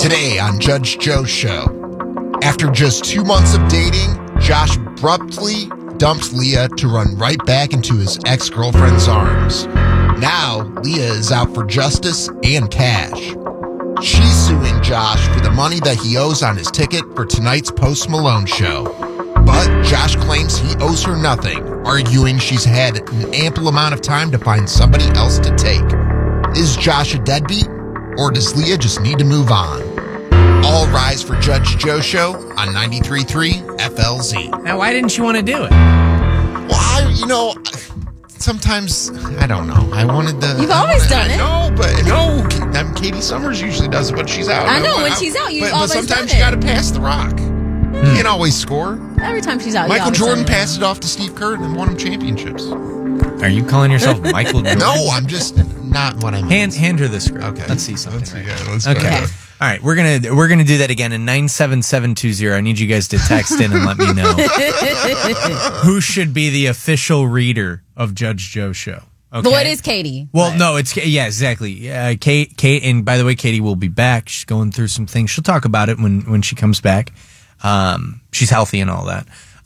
Today on Judge Joe Show. After just 2 months of dating, Josh abruptly dumped Leah to run right back into his ex-girlfriend's arms. Now, Leah is out for justice and cash. She's suing Josh for the money that he owes on his ticket for tonight's Post Malone show. But Josh claims he owes her nothing, arguing she's had an ample amount of time to find somebody else to take. Is Josh a deadbeat, or does Leah just need to move on? All rise for Judge Joe Show on 93.3 FLZ. Now, why didn't you want to do it? Well, sometimes, I don't know. I wanted to... You've always done it. No, Katie Summers usually does it when she's out. I know, when she's out, you've always done it. But sometimes you got to pass the rock. You can't always score. Every time she's out, Michael Jordan passed it off to Steve Kerr and won him championships. Are you calling yourself Michael Jordan? No, I'm just not what I mean. Hand her the script. Okay. Let's see something. Let's go. Okay. All right, we're gonna do that again in 97720. I need you guys to text in and let me know who should be the official reader of Judge Joe Show. Okay. Well, it is Katie. Well, no, it's exactly. Kate, and by the way, Katie will be back. She's going through some things. She'll talk about it when she comes back. She's healthy and all that.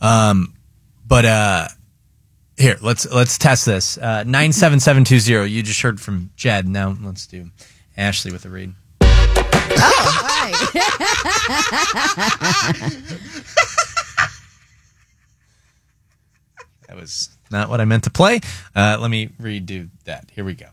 But here, let's test this. 97720. You just heard from Jed. Now let's do Ashley with a read. Oh, hi. That was not what I meant to play. Let me redo that. Here we go.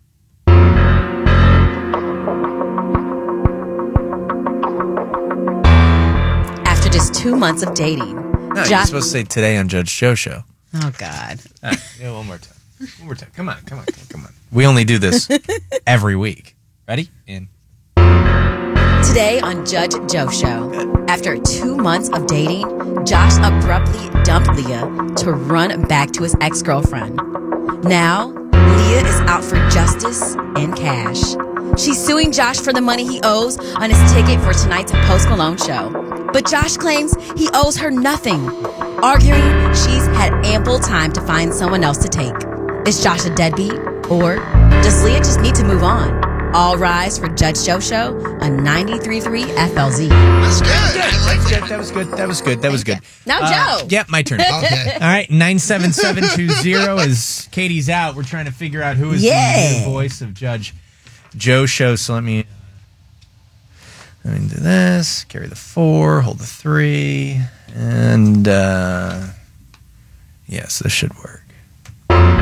After just 2 months of dating, No, you're supposed to say today on Judge Joe Show. Oh, God. All right, one more time. Come on. We only do this every week. Ready? In. Today on Judge Joe Show, after 2 months of dating, Josh abruptly dumped Leah to run back to his ex-girlfriend. Now, Leah is out for justice and cash. She's suing Josh for the money he owes on his ticket for tonight's Post Malone show. But Josh claims he owes her nothing, arguing she's had ample time to find someone else to take. Is Josh a deadbeat, or does Leah just need to move on? All rise for Judge Joe Show on 93.3 FLZ. That's good. That was good. Now, Joe. Yeah, my turn. Okay. All right, 97720 is Katie's out. We're trying to figure out who is the new voice of Judge Joe Show. So let me do this. Carry the 4, hold the 3, and yes, this should work.